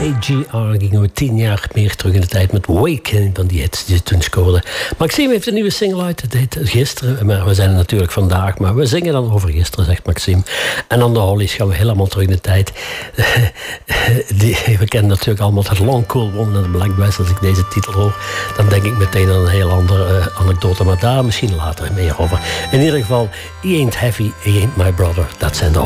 AGR gingen we 10 jaar meer terug in de tijd met Wake, van die hits die ze toen scoorden. Maxime heeft een nieuwe single uit, het heet Gisteren, maar we zijn er natuurlijk vandaag, maar we zingen dan over gisteren, zegt Maxime. En aan de Hollies gaan we helemaal terug in de tijd. We kennen natuurlijk allemaal het Long Cool Woman en de Black Dress. Als ik deze titel hoor, dan denk ik meteen aan een heel andere anekdote, maar daar misschien later meer over. In ieder geval, he ain't heavy, he ain't my brother, dat zijn de